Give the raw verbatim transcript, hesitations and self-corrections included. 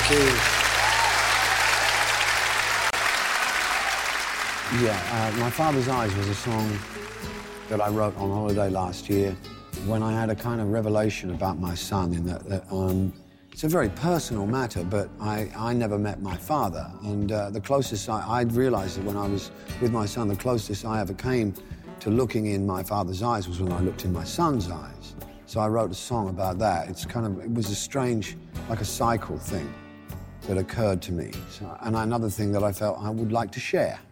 Cheers. Yeah, uh, My Father's Eyes was a song that I wrote on holiday last year when I had a kind of revelation about my son in that, that um, it's a very personal matter, but I, I never met my father. And uh, the closest I, I realized that when I was with my son, the closest I ever came to looking in my father's eyes was when I looked in my son's eyes. So I wrote a song about that. It's kind of, it was a strange, like a cycle thing that occurred to me. So, and another thing that I felt I would like to share.